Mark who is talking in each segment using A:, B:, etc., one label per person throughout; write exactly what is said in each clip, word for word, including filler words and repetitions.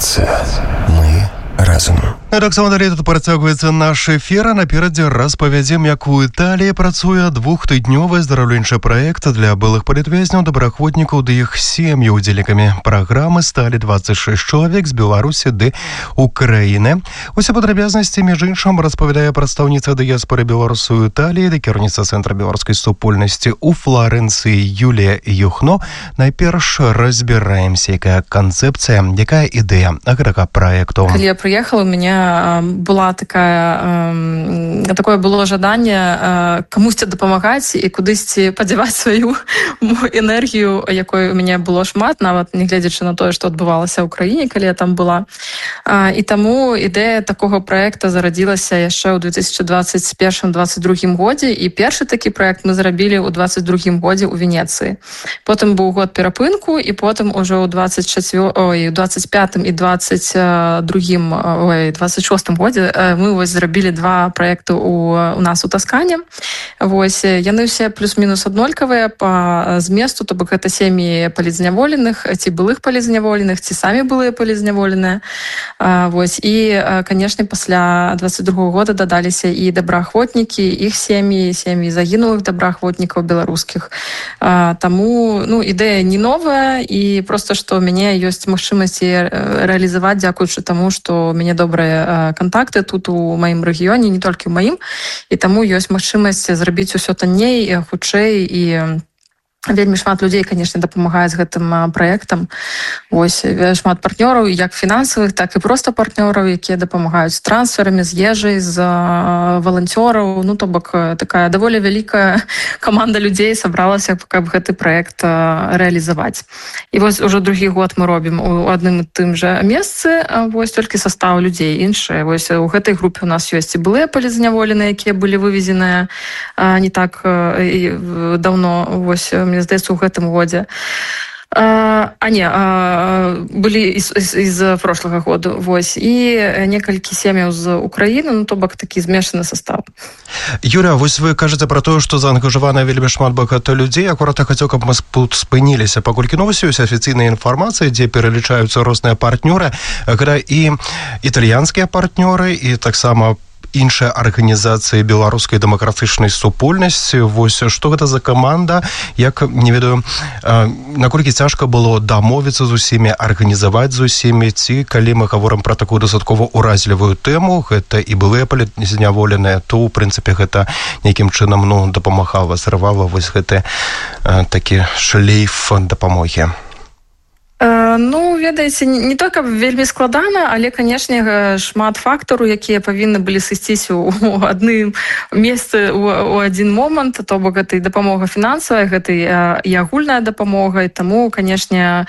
A: Радыёстанцыя. Мы разам.
B: Таксама далей тут працягваецца наш эфір. Наперадзе распавядзем, як у Італіі працуе двухтыднёвы аздараўленчы праект для былых палітвязняў, добраахвотнікаў ды іх сем'і. Удзельнікамі праграмы сталі дваццаць шэсць чалавек з Беларусі ды Украіны. Усе падрабязнасці, між іншым, распавядае прадстаўніца дыяспоры беларусаў у Італіі ды кіраўніца Цэнтра беларускай супольнасці ў Флорэнцыі Юлія Юхно. Найперш разбіраемся, якая канцэпцыя, якая ідэя гэтага праекту.
C: Калі я прыехала, у мяне была такая такое было жаданне камусьці дапамагаць і кудысьці падзяваць сваю энергію, якой у мяне было шмат, нават не гледзячы на тое, што адбывалася ў краіне, калі я там была. І таму ідэя такога праекта зарадзілася яшчэ ў две тысячы дваццаць першым дваццаць другім годзе, і першы такі праект мы зрабілі ў дваццаць другім годзе ў Венецыі. Потым быў год перапынку, і потым ужо ў дваццаць чацвёртым, ой, дваццаць пятым і дваццаць другім, ой, двадцать шостым годзе мы вось зрабілі два праекты у, у нас у Таскане. Вось, яны ўсе плюс-мінус аднолькавыя па зместу, то бок гэта сем'і палізняволеных, ці былых палізняволеных, ці самі былыя палізняволеныя. Вось, і, канешне, пасля дваццаць другога года дадаліся і добраахвотнікі, іх сем'і, сем'і загінулых добраахвотнікаў беларускіх. Таму, ну, ідэя не новая, і проста, што ў мяне ёсць магчымасці рэалізаваць, дзякуючы таму, што ў мяне добрыя контакты тут у маім рэгіёне, не толькі ў маім, і таму ёсць магчымасць зрабіць усё танней, хутчэй, і вельмі шмат людзей, канешне, дапамагаюць гэтым праектам. Вось, шмат партнёраў, як фінансавых, так і проста партнёраў, якія дапамагаюць з трансферамі, з ежай, з валанцёраў. Ну, то бок, такая даволі вялікая каманда людзей сабралася, каб гэты праект рэалізаваць. І вось ужо другі год мы робім у адным і тым жа месцы, вось, толькі састаў людзей іншыя. Вось, у гэтай групе у нас ёсць і былыя палізняволеныя, якія былі вывезеныя не так даўно, вось, мне здаецца, у гэтым годзе. А, а не, а, былі з, з, з прошлага году. Вось. І некалькі сем'яў з Украіны, ну, то бок такі змешаны састав.
B: Юля, вось вы кажаце пра тое, што заангажавана вельмі шмат багата людзей. Акурат я хацеў, каб мы тут спыніліся, паколькі ну, вось ёсць афіцыйная інфармацыя, дзе пералічаюцца розныя партнёры. Гэта і італьянскія партнёры, і таксама іншыя арганізацыі беларускай дэмакратычнай супольнасці. Вось што гэта за каманда, як, не ведаю, наколькі цяжка было дамовіцца з усімі, арганізаваць з усімі, ці калі мы гаворым пра такую дастаткова ўразлівую тэму, гэта і былыя палізняволеныя, то, ў прынцыпе, гэта нейкім чынам, ну, дапамагала, зрывала вось гэты такі шлейф дапамогі.
C: Ну, ведаеце, не толькі вельмі складана, але, канешне, шмат фактараў, якія павінны былі сысціся ў адным месцы ў адзін момант, то бок гэта і дапамога фінансавая, гэта і агульная дапамога, і таму, канешне,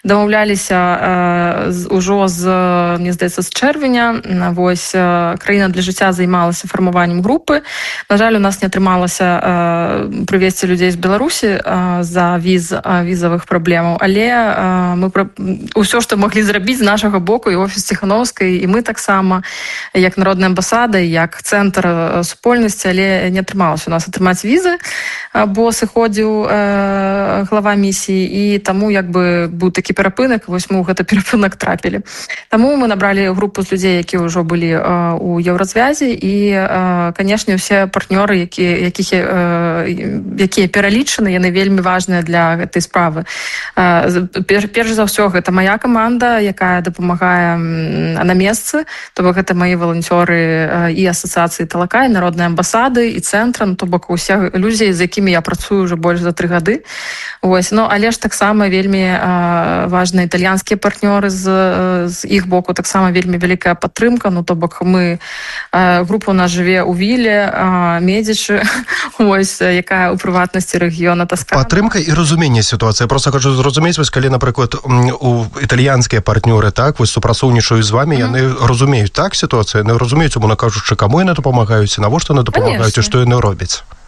C: дамаўляліся ўжо з, мне здаецца, з чэрвеня. Вось, краіна для жыцця займалася фармаваннем групы. На жаль, у нас не атрымалася прывезці людзей з Беларусі з-за віз, візавых праблемаў, але мы ўсё, што маглі зрабіць з нашага боку, і офіс Ціхановскай, і мы таксама, як народная амбасада, як цэнтр супольнасці, але не атрымалася у нас атрымаць візы, бо сыходзіў э, глава місіі, і таму як бы быў такі перапынак, вось мы ў гэты перапынак трапілі. Таму мы набралі групу з людзей, якія ўжо былі э, у Еўразвязі, і, э, канешне, усе партнёры, якія, якіх, э, якія пералічаны, яны вельмі важныя для гэтай справы. Э, пер, перш за ўсё, гэта моя каманда, якая дапамагае на месцы, то бок гэта мои валанцёры і асацыяцыі Талака, і народнай амбасады, і цэнтра, ну, то бок усе людзі, з якімі я працую ўжо больш за тры гады. Вось. Ну, але ж таксама вельмі важныя італьянскія партнёры, з, з іх боку таксама вельмі вялікая падтрымка, ну, то бок мы, група у нас жыве ў Віле, Медзічы, ось, якая ў прыватнасці рэгіёна Таскана.
B: Падтрымка і разуменне сітуацыі. Я просто хочу зразумець, вось, калі, напрыклад, у італьянскія партнёры, так, вось супрацоўнічаюць з вами, яны mm-hmm. разумеюць, так, сітуацыю, яны разумеюць, умоўна кажучы, каму яны дапамагаюць, навошта яны дапамагаюць, і што яны робяць?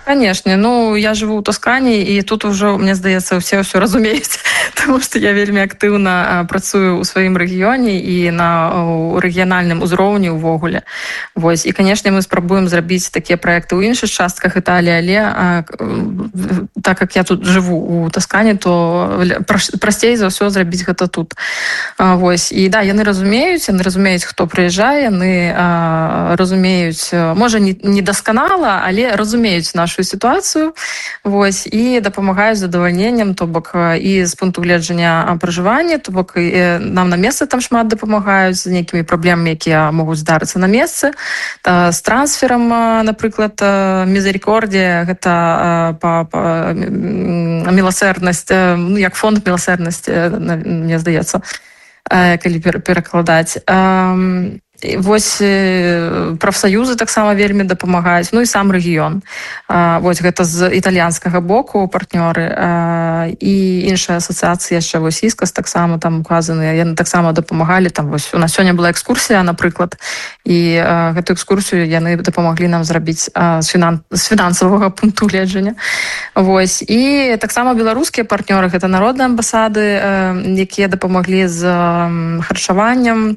C: Конечно, ну я живу ў Тоскане, і тут ужо, мне здаецца, усе ўсё разумеюць, тому што я вельмі актыўна працую ў сваім рэгіёне і на рэгіянальным узроўні ўвогуле. Вось. І, канешне, мы спрабуем зрабіць такія праекты ў іншых частках Італіі, але так як я тут жыву ў Тоскане, то прасцей за ўсё зрабіць гэта тут. Вось. І да, яны разумеюць, яны разумеюць, хто прыязджае, яны разумеюць, можа, не дасканала, але разумеюць нашу сітуацыю, вось, і дапамагаюць з задавальненнем, то бок і з пункту гледжання пражывання, то бок і нам на месцы там шмат дапамагаюць з нейкімі праблемамі, якія могуць здарыцца на месцы. З трансферам, напрыклад, мізерікордія, гэта па, па, міласэрнасць, ну, як фонд міласэрнасці, мне здаецца, калі перакладаць. Вось прафсаюзы таксама вельмі дапамагаюць, ну і сам рэгіён. Вось гэта з італьянскага боку партнёры і іншыя асацыяцыі, яшчэ вось Іскас таксама там указаны, яны таксама дапамагалі. Там вось у нас сёння была экскурсія, напрыклад, і гэту экскурсію яны дапамаглі нам зрабіць з фінансавага пункту гледжання. Вось. І таксама беларускія партнёры, гэта народныя амбасады, якія дапамаглі з харчаваннем.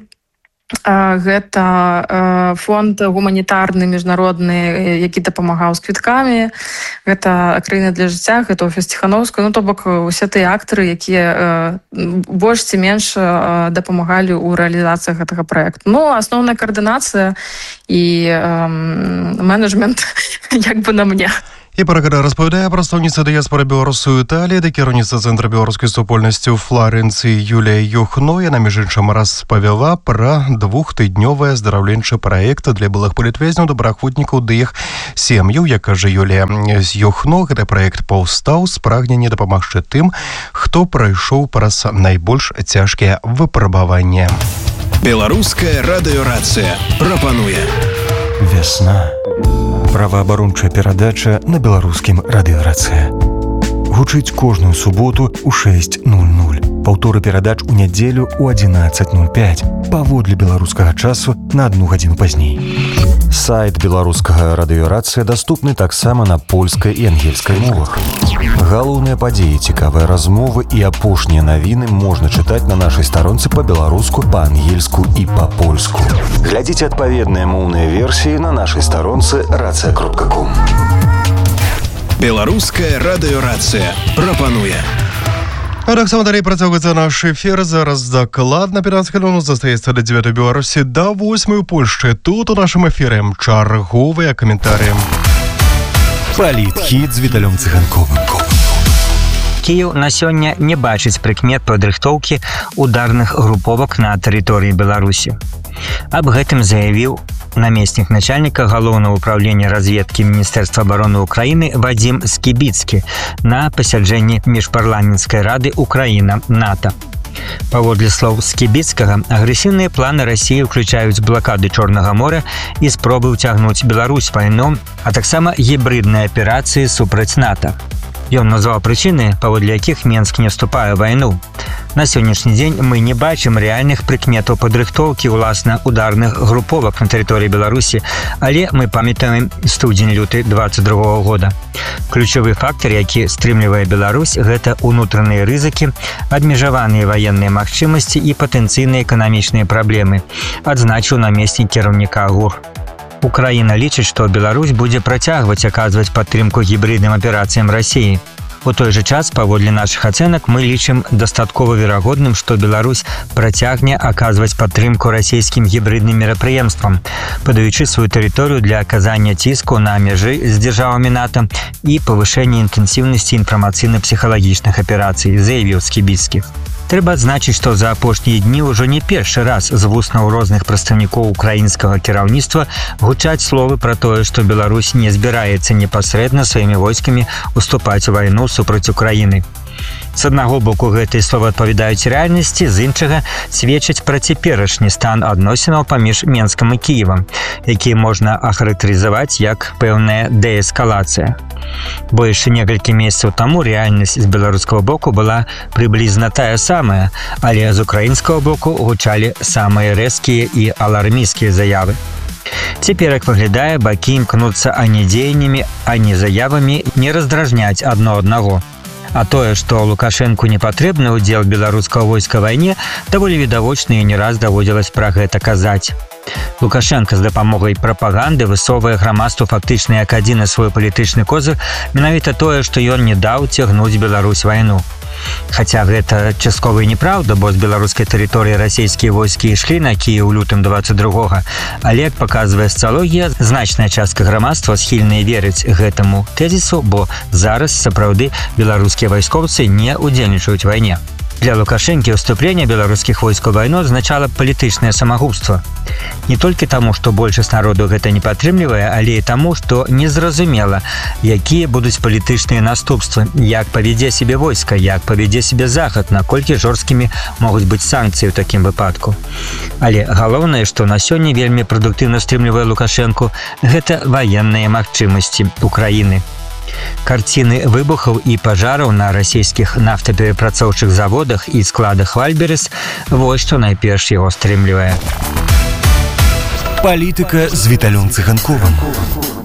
C: Гэта фонд гуманітарны міжнародны, які дапамагаў з квіткамі, гэта краіна для жыцця, гэта офіс Ціхановскай, ну то бок усе тыя актары, якія больш ці менш дапамагалі ў рэалізацыі гэтага праекту. Ну, асноўная каардынацыя і менеджмент як бы на мне.
B: І пра гэта распавядае прадстаўніца дыяспоры беларусаў у Італіі да кіраўніцтва цэнтра беларускай супольнасці ў Фларэнцыі Юлія Юхно. Яна, між іншым, распавяла пра двухтыднёвы аздараўленчы праект для былых палітвязняў, добраахвотнікаў ды іх сем'яў. Як кажа Юлія Юхно, гэты праект паўстаў з прагнення дапамагчы тым, хто прайшоў праз найбольш цяжкія выпрабаванні.
D: Беларуская радыёрацыя прапануе
A: Вясна. Праваабарончая перадача на беларускім радыёрацыя. Гучыць кожную суботу ў шэсць нуль нуль. Паўторы перадач у нядзелю ў адзінаццаць нуль пяць. Паводле беларускага часу на адну гадзіну пазней. Сайт беларускага радыёрацыя даступны таксама на польскай і ангельскай мовах. Галоўныя падзеі, цікавыя размовы і апошнія навіны можна чытаць на нашай старонцы па-беларуску, па-ангельску і па-польску. Глядзіце адпаведныя моўныя версіі на нашай старонцы рацыя кропка ком.
D: Беларуская радыёрацыя прапануе.
B: А таксама далей працягваецца наш эфір. Зараз дакладна пятнаццаць хвілін застаецца да дзевятай Беларусі, да восьмай у Польшчы. Тут у нашым эфіры чарговыя каментарі.
A: Палітхіт з Віталём Цыганковым.
E: Кіеў на сёння не бачыць прыкмет падрыхтоўкі ударных груповак на тэрыторыі Беларусі. Аб гэтым заявіў намеснік начальніка галоўнага ўправлення разведкі Міністэрства абароны Украіны Вадзім Скібіцкі на пасяджэнні міжпарламенцкай рады Украіна-НАТО. Паводле слоў Скібіцкага, агрэсіўныя планы Расіі ўключаюць блакады Чорнага мора і спробы ўцягнуць Беларусь вайну, а таксама гібридныя аперацыі супраць НАТО. Ён назваў прычыны, паводле якіх Менск не вступае ў вайну. На сённяшні дзень мы не бачым рэальных прыкметаў падрыхтоўкі ўласна ударных груповак на тэрыторыі Беларусі, але мы памятаем студзень-люты дваццаць другога года. Ключовы фактор, які стрымлівае Беларусь, гэта ўнутраныя рызыкі, абмежаваныя ваенныя магчымасці і патэнцыйныя эканамічныя праблемы, адзначыў намеснік кіраўніка ГУР. Украіна лічыць, што Беларусь будзе працягваць аказваць падтрымку гібридным аперацыям Расіі. У той жа час, паводле нашых ацэнак, мы лічым дастаткова верагодным, што Беларусь працягне аказваць падтрымку расійскім гібридным мерапрыемствам, падаючы сваю тэрыторыю для аказання ціску на мяжы з дзяржавамі НАТО і павышэння інтэнсіўнасці інфармацыйна-псіхалагічных аперацый, заявіў Скібіцкі. Трэба адзначыць, што за апошнія дні ўжо не першы раз з вуснаў розных прадстаўнікоў украінскага кіраўніцтва гучаць словы пра тое, што Беларусь не збіраецца непасрэдна сваімі войскамі уступаць у вайну супраць Украіны. З аднаго боку, гэтыя словы адпавядаюць рэальнасці, з іншага сведчаць пра цяперашні стан адносінаў паміж Менскам і Кіевам, які можна ахарактарызаваць як пэўная дээскалацыя. Бо яшчэ некалькі месяцаў таму рэальнасць з беларускага боку была прыблізна тая самая, але з украінскага боку гучалі самыя рэзкія і алармісцкія заявы. Цяпер, як выглядае, бакі імкнуцца ані дзеяннямі, ані заявамі не раздражняць адно аднаго. А тое, што Лукашэнку не патрэбны ўдзел беларускага войска вайне, даволі відавочна і не раз даводзілася пра гэта казаць. Лукашенко з дапамогай прапаганды высоўвае грамадству фактычна як адзіны свой палітычны козыр менавіта тое, што ён не даў цягнуць Беларусь вайну. Хаця гэта часткова і неправда, бо з беларускай тэрыторыі расійскія войскі ішлі на Кіеў у лютым дваццаць другога, але, як паказвае сацыялогія, значная частка грамадства схільная верыць гэтаму тэзісу, бо зараз сапраўды беларускія вайскоўцы не ўдзельнічаюць вайне. Для Лукашэнкі ўступлення беларускіх войскаў у вайну азначала палітычнае самагубства. Не толькі таму, што большасць народу гэта не падтрымлівае, але і таму, што незразумела, якія будуць палітычныя наступствы, як павядзе сябе войска, як павядзе сябе захад, наколькі жорсткімі могуць быць санкцыі ў такім выпадку. Але галоўнае, што на сёння вельмі прадуктыўна стрымлівае Лукашэнку, гэта ваенныя магчымасці Украіны. Карціны выбухаў і пажараў на расійскіх нафтаперапрацоўчых заводах і складах Вальберес – вось што найперш яго стрымлівае.
A: Палітыка з Віталём Цыганковым.